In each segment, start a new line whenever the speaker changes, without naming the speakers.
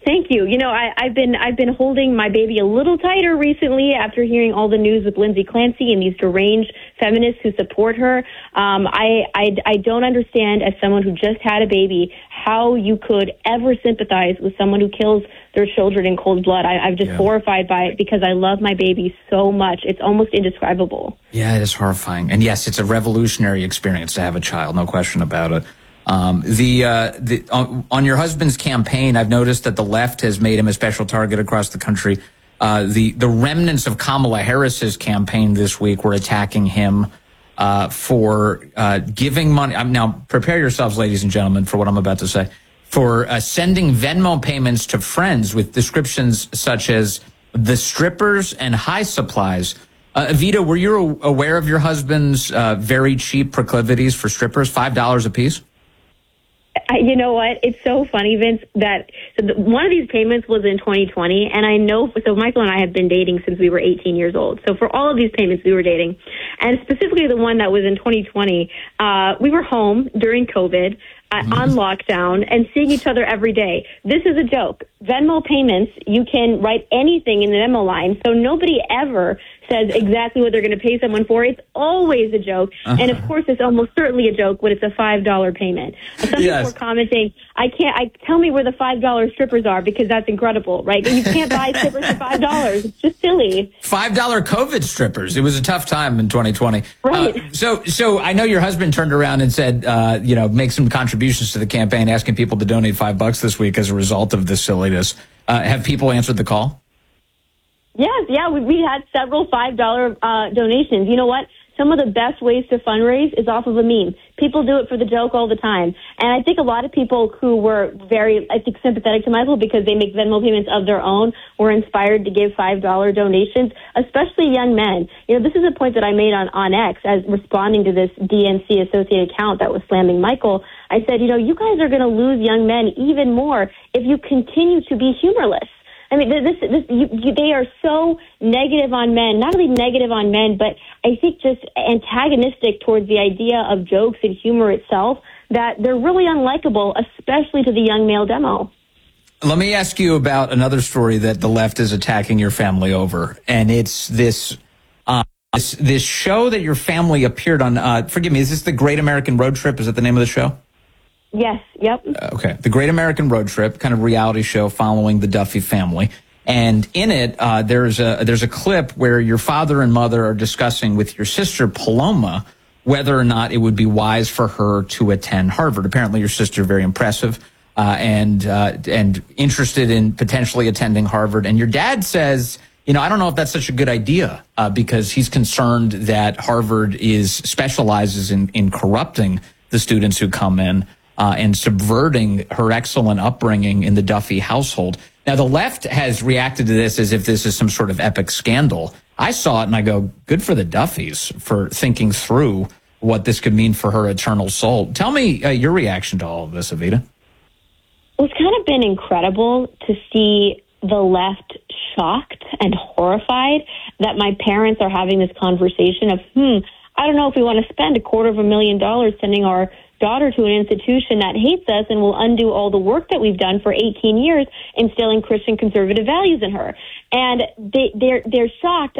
Thank you. You know, I've been holding my baby a little tighter recently after hearing all the news with Lindsay Clancy and these deranged feminists who support her. I don't understand, as someone who just had a baby, how you could ever sympathize with someone who kills their children in cold blood. I'm just horrified by it because I love my baby so much. It's almost indescribable.
Yeah, it is horrifying. And yes, it's a revolutionary experience to have a child, no question about it. On your husband's campaign, I've noticed that the left has made him a special target across the country. The remnants of Kamala Harris's campaign this week were attacking him for giving money. Now, prepare yourselves, ladies and gentlemen, for what I'm about to say. For sending Venmo payments to friends with descriptions such as the strippers and high supplies. Evita, were you aware of your husband's very cheap proclivities for strippers, $5 a piece?
You know what? It's so funny, Vince, that one of these payments was in 2020, and I know, so Michael and I have been dating since we were 18 years old. So for all of these payments, we were dating. And specifically the one that was in 2020, we were home during COVID, on lockdown, and seeing each other every day. This is a joke. Venmo payments, you can write anything in the Venmo line, so nobody ever says exactly what they're going to pay someone for. It's always a joke. And of course, it's almost certainly a joke when it's a $5 payment. Some people are commenting, tell me where the $5 strippers are, because that's incredible, right? You can't buy strippers for $5. It's just silly.
$5 COVID strippers. It was a tough time in 2020.
Right.
So I know your husband turned around and said, make some contributions to the campaign, asking people to donate $5 this week as a result of this silliness. Have people answered the call?
Yes, we had several $5 donations. You know what? Some of the best ways to fundraise is off of a meme. People do it for the joke all the time. And I think a lot of people who were very, sympathetic to Michael because they make Venmo payments of their own were inspired to give $5 donations, especially young men. You know, this is a point that I made on X as responding to this DNC associated account that was slamming Michael. I said, you guys are going to lose young men even more if you continue to be humorless. I mean, they are so negative on men, not only negative on men, but I think just antagonistic towards the idea of jokes and humor itself, that they're really unlikable, especially to the young male demo.
Let me ask you about another story that the left is attacking your family over, and it's this show that your family appeared on. Forgive me, is this The Great American Road Trip? Is that the name of the show?
Yes, yep.
Okay. The Great American Road Trip, kind of reality show following the Duffy family. And in it, there's a clip where your father and mother are discussing with your sister, Paloma, whether or not it would be wise for her to attend Harvard. Apparently your sister, very impressive, and interested in potentially attending Harvard. And your dad says, I don't know if that's such a good idea, because he's concerned that Harvard specializes in corrupting the students who come in. And subverting her excellent upbringing in the Duffy household. Now, the left has reacted to this as if this is some sort of epic scandal. I saw it and I go, good for the Duffys for thinking through what this could mean for her eternal soul. Tell me your reaction to all of this, Evita.
Well, it's kind of been incredible to see the left shocked and horrified that my parents are having this conversation of, I don't know if we want to spend $250,000 sending our daughter to an institution that hates us and will undo all the work that we've done for 18 years instilling Christian conservative values in her. And they're shocked,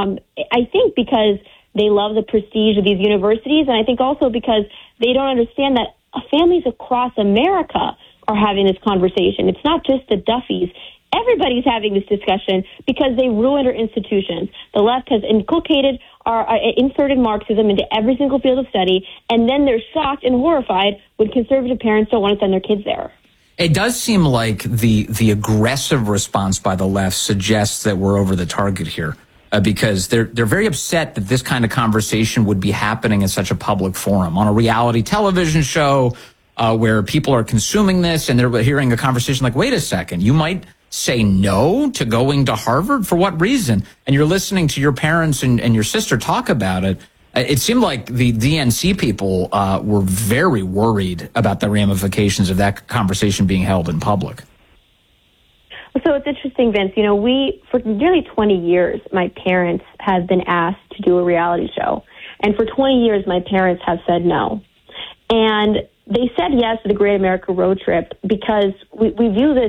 I think, because they love the prestige of these universities, and I think also because they don't understand that families across America are having this conversation. It's not just the Duffys. Everybody's having this discussion because they ruined our institutions. The left has inculcated inserted Marxism into every single field of study, and then they're shocked and horrified when conservative parents don't want to send their kids there.
It does seem like the aggressive response by the left suggests that we're over the target here, because they're very upset that this kind of conversation would be happening in such a public forum on a reality television show where people are consuming this and they're hearing a conversation like, wait a second, you might say no to going to Harvard? For what reason? And you're listening to your parents and your sister talk about it. It seemed like the DNC people were very worried about the ramifications of that conversation being held in public.
So it's interesting, Vince. For nearly 20 years, my parents have been asked to do a reality show. And for 20 years, my parents have said no. And they said yes to the Great America Road Trip because we view this